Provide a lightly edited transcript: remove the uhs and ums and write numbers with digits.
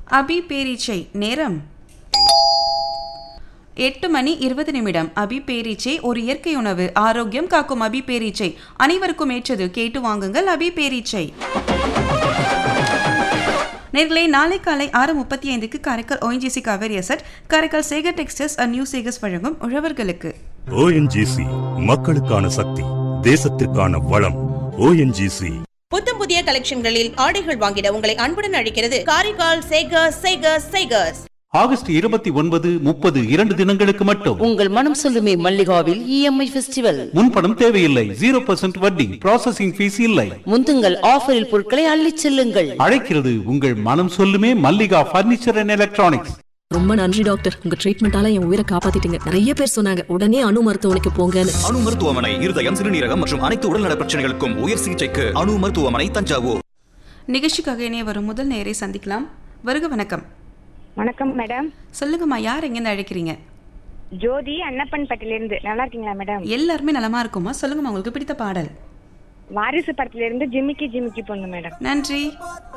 அபி பேரீச்சை நேரம் 8:20 அபி பேரீச்சை ஒரு இயற்கை உணவு, ஆரோக்கியம் காக்கும் அபி பேரீச்சை அனைவருக்கும் ஏற்றது. கேட்டு வாங்குங்கள் அபி பேரீச்சை. நேர்களே, நாளை காலை 6:35 Karaikal ONGC Kaveri asset, Karaikal Sekar textiles and new Sekar's வழங்கும் உழவர்களுக்கு. ONGC மக்களுக்கான சக்தி, தேசத்திற்கான வளம். ONGC புத்தம் புதிய கலெக்ஷன்களில் ஆடைகள் வாங்கிட உங்களை அன்புடன் அழைக்கிறது காரைக்கால் சேகர்ஸ். ஆகஸ்ட் 29, 30 2 தினங்களுக்கு மட்டும் உங்கள் மனம் சொல்லுமே மல்லிகாவில் EMI ஃபெஸ்டிவல். முன்பணம் தேவையில்லை, 0% வட்டி, ப்ராசஸிங் ஃபீஸ் இல்லை. முந்துங்கள், ஆஃபரில் பொருட்களை அள்ளிச் செல்லுங்கள். அழைக்கிறது உங்கள் மனம் சொல்லுமே மல்லிகா பர்னிச்சர் அண்ட் எலக்ட்ரானிக்ஸ். ரொம்ப நன்றி டாக்டர், உங்க ட்ரீட்மெண்டால என் உயிரை காப்பாத்திட்டீங்க. நிறைய பேர் சொன்னாங்க உடனே அணு மருத்துவமனைக்கு போங்கன்னு. அணு மருத்துவமனை இருதயம், சிறுநீரகம் மற்றும் அனைத்து உடல்நல பிரச்சனைகளுக்கும் உயர் சிகிச்சைக்கு அணு மருத்துவமனை, தஞ்சாவூர். நிகழ்ச்சிக்காக இணைய வரும் முதல் நேரை சந்திக்கலாம். வருக, வணக்கம். வணக்கம் மேடம். சொல்லுங்கம்மா, யார் எங்கேருந்து அழைக்கிறீங்க? ஜோதி அன்னப்பன் பட்டிலிருந்து. நல்லா இருக்கீங்களா மேடம்? எல்லாருமே நலமா இருக்குமா? சொல்லுங்கம்மா, உங்களுக்கு பிடித்த பாடல். வாரிசு படத்திலிருந்து ஜிமிக்கி ஜிமிக்கி பொண்ணு மேடம். நன்றி.